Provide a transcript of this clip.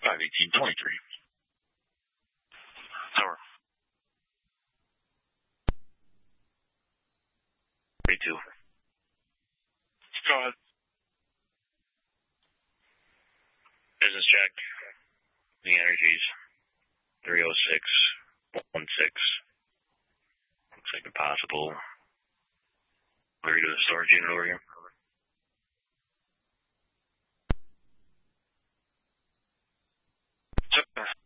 51823. Tower. 32. Go ahead. Business check. The Energies. 30616. Looks like a possible. Where to the storage unit over here?